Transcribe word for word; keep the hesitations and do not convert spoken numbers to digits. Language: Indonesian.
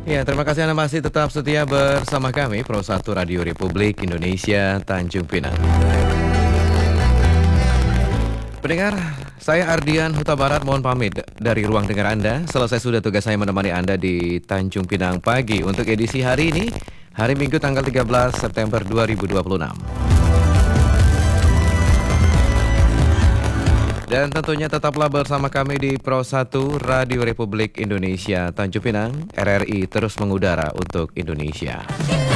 Ya, terima kasih Anda masih tetap setia bersama kami, Pro satu Radio Republik Indonesia, Tanjung Pinang. Pendengar, saya Ardian Huta Barat mohon pamit dari ruang dengar Anda. Selesai sudah tugas saya menemani Anda di Tanjung Pinang pagi untuk edisi hari ini, hari Minggu tanggal tiga belas September dua ribu dua puluh enam. Dan tentunya tetaplah bersama kami di Pro satu Radio Republik Indonesia Tanjung Pinang. R R I terus mengudara untuk Indonesia.